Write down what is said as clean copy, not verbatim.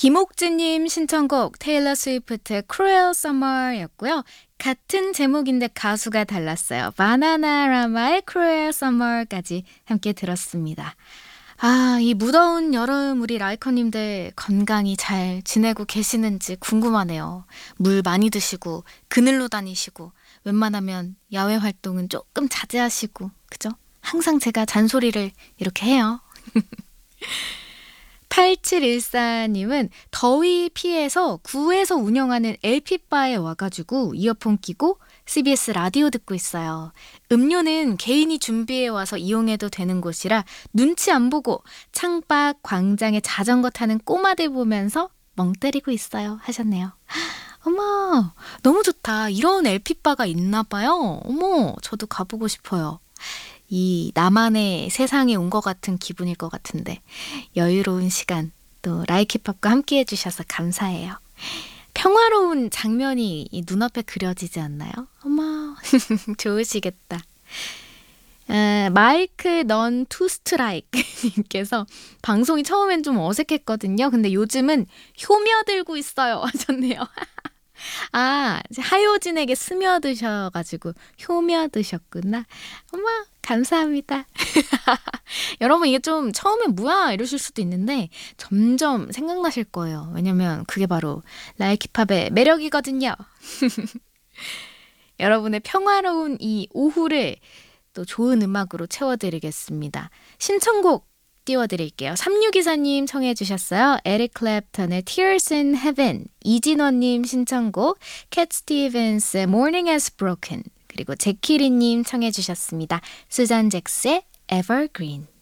김옥진님 신청곡 테일러 스위프트의 Cruel Summer였고요. 같은 제목인데 가수가 달랐어요. 바나나라마의 Cruel Summer까지 함께 들었습니다. 아, 이 무더운 여름 우리 라이커님들 건강히 잘 지내고 계시는지 궁금하네요. 물 많이 드시고 그늘로 다니시고 웬만하면 야외 활동은 조금 자제하시고 그죠? 항상 제가 잔소리를 이렇게 해요. 8714님은 더위 피해서 구에서 운영하는 LP바에 와가지고 이어폰 끼고 CBS 라디오 듣고 있어요. 음료는 개인이 준비해 와서 이용해도 되는 곳이라 눈치 안 보고 창밖 광장에 자전거 타는 꼬마들 보면서 멍 때리고 있어요 하셨네요. 어머, 너무 좋다. 이런 LP바가 있나 봐요. 어머, 저도 가보고 싶어요. 이 나만의 세상에 온 것 같은 기분일 것 같은데 여유로운 시간 또 라이키팝과 함께 해주셔서 감사해요. 평화로운 장면이 이 눈앞에 그려지지 않나요? 어머 좋으시겠다. 마이크 넌 투 스트라이크 님께서 방송이 처음엔 좀 어색했거든요. 근데 요즘은 효며들고 있어요 하셨네요. 아, 하효진에게 스며드셔가지고 효며드셨구나. 어머, 감사합니다. 여러분 이게 좀 처음에 뭐야 이러실 수도 있는데 점점 생각나실 거예요. 왜냐면 그게 바로 라이키팝의 매력이거든요. 여러분의 평화로운 이 오후를 또 좋은 음악으로 채워드리겠습니다. 신청곡 띄워드릴게요. 3624님 청해 주셨어요. 에릭 클랩턴의 Tears in Heaven, 이진원님 신청곡 캣 스티븐스의 Morning Has Broken, 그리고 제키리님 청해 주셨습니다. 수잔 잭스의 Evergreen.